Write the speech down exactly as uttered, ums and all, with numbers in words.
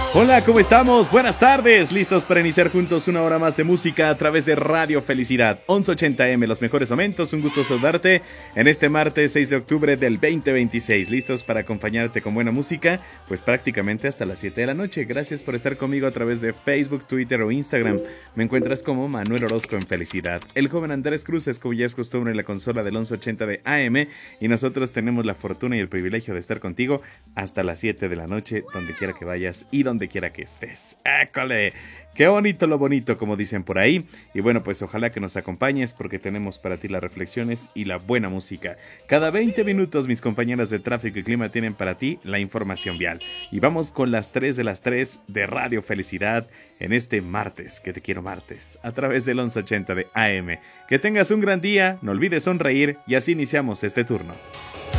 Hola, ¿cómo estamos? Buenas tardes, listos para iniciar juntos una hora más de música a través de Radio Felicidad, once ochenta eme, los mejores momentos. Un gusto saludarte en este martes seis de octubre del veinte veintiséis, listos para acompañarte con buena música, pues prácticamente hasta las siete de la noche. Gracias por estar conmigo a través de Facebook, Twitter o Instagram. Me encuentras como Manuel Orozco en Felicidad. El joven Andrés Cruz es, como ya es costumbre, en la consola del once ochenta de A M, y nosotros tenemos la fortuna y el privilegio de estar contigo hasta las siete de la noche, donde quiera que vayas y donde quiera que estés. ¡École! ¡Qué bonito lo bonito!, como dicen por ahí. Y bueno, pues ojalá que nos acompañes, porque tenemos para ti las reflexiones y la buena música. Cada veinte minutos mis compañeras de tráfico y clima tienen para ti la información vial. Y vamos con las tres de las tres de Radio Felicidad en este martes, que te quiero martes, a través del once ochenta de A M. Que tengas un gran día, no olvides sonreír, y así iniciamos este turno.